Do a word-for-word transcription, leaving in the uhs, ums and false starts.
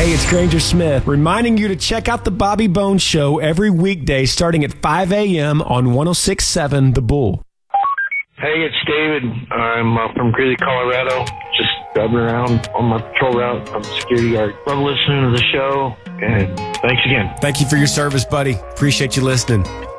Hey, it's Granger Smith, reminding you to check out the Bobby Bones Show every weekday starting at five a.m. on one oh six point seven The Bull. Hey, it's David. I'm uh, from Greeley, Colorado. Just driving around on my patrol route. I'm a security guard. Love listening to the show, and thanks again. Thank you for your service, buddy. Appreciate you listening.